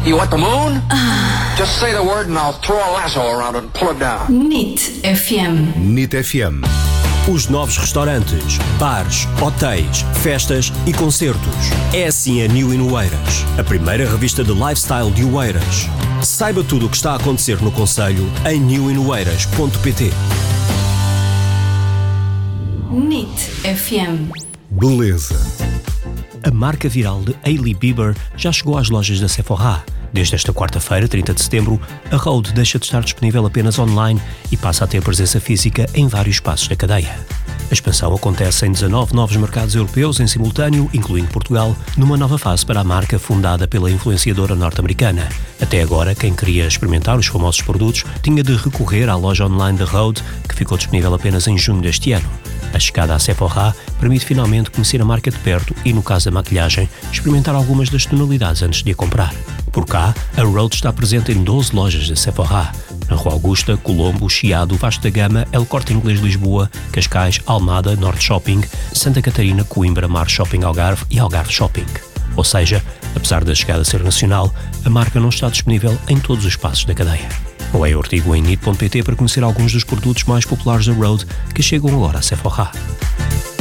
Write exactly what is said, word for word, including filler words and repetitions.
You want the moon? Just say the word and I'll throw a lasso around it and pull it down. N I T F M. N I T F M. Os novos restaurantes, bares, hotéis, festas e concertos. É assim a New in Oeiras, a primeira revista de lifestyle de Oeiras. Saiba tudo o que está a acontecer no concelho em new in oeiras ponto pt. N I T F M. Beleza. A marca viral de Hailey Bieber já chegou às lojas da Sephora. Desde esta quarta-feira, trinta de setembro, a Rode deixa de estar disponível apenas online e passa a ter presença física em vários espaços da cadeia. A expansão acontece em dezanove novos mercados europeus em simultâneo, incluindo Portugal, numa nova fase para a marca fundada pela influenciadora norte-americana. Até agora, quem queria experimentar os famosos produtos tinha de recorrer à loja online da Rode, que ficou disponível apenas em junho deste ano. A chegada à Sephora permite finalmente conhecer a marca de perto e, no caso da maquilhagem, experimentar algumas das tonalidades antes de a comprar. Por cá, a Rode está presente em doze lojas da Sephora, na Rua Augusta, Colombo, Chiado, Vasco da Gama, El Corte Inglês Lisboa, Cascais, Almada, Norte Shopping, Santa Catarina, Coimbra, Mar Shopping Algarve e Algarve Shopping. Ou seja, apesar da chegada ser nacional, a marca não está disponível em todos os espaços da cadeia. Leia o artigo em n i t ponto pt para conhecer alguns dos produtos mais populares da Rode que chegam agora à Sephora.